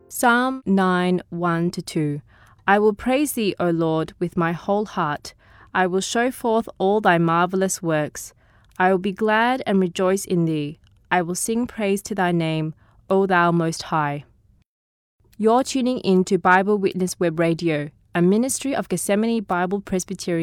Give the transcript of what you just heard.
Psalm 9, 1-2. I will praise thee, O Lord, with my whole heart. I will show forth all thy marvelous works. I will be glad and rejoice in thee. I will sing praise to thy name, O thou Most High. You're tuning in to Bible Witness Web Radio, a ministry of Gethsemane Bible Presbyterian